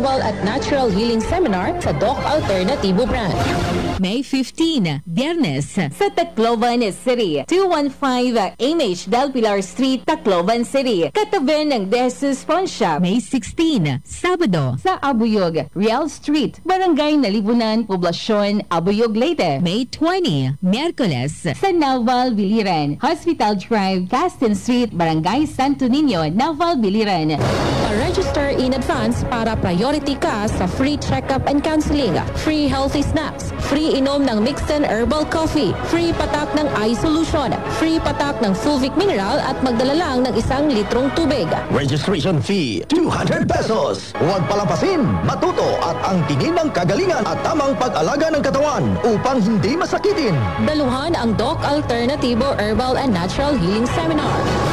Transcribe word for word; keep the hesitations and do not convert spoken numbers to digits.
Herbal at Natural Healing Seminar sa Doc Alternativo brand. May fifteenth, Biyernes, sa Tacloban City, two fifteen M H Del Pilar Street, Tacloban City, katabi ng Desus Pawn Shop. May sixteenth, Sabado, sa Abuyog, Real Street, Barangay Nalibunan, Poblasyon, Abuyog, Leyte. May twentieth, Miyerkules, sa Naval Biliran, Hospital Drive, Castin Street, Barangay Santo Niño, Naval Biliran. Pa-register in advance para priority ka sa free check-up and counseling, free healthy snacks, free inom ng Mixten Herbal Coffee, free patak ng eye solution, free patak ng Fulvic Mineral at magdala lang ng isang litrong tubig. Registration fee, two hundred pesos. Huwag palampasin, matuto at ang tingin ng kagalingan at tamang pag-alaga ng katawan upang hindi masakitin. Daluhan ang Doc Alternativo Herbal and Natural Healing Seminar.